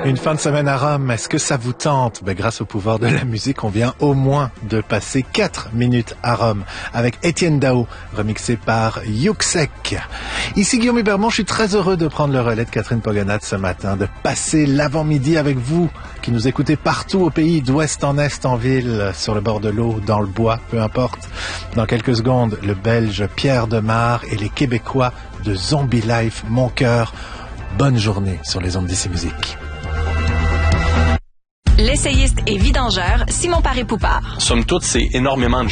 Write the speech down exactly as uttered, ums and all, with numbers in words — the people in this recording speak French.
Une fin de semaine à Rome, est-ce que ça vous tente? Ben, grâce au pouvoir de la musique, on vient au moins de passer quatre minutes à Rome avec Étienne Dao, remixé par Yuxek. Ici Guillaume Hubermont, je suis très heureux de prendre le relais de Catherine Poganat ce matin, de passer l'avant-midi avec vous, qui nous écoutez partout au pays, d'ouest en est, en ville, sur le bord de l'eau, dans le bois, peu importe. Dans quelques secondes, le Belge Pierre Demar et les Québécois de Zombie Life, Mon Cœur. Bonne journée sur les ondes d'Ici Musique. L'essayiste et vidangeur Simon Paré-Poupard. Somme toute, c'est énormément de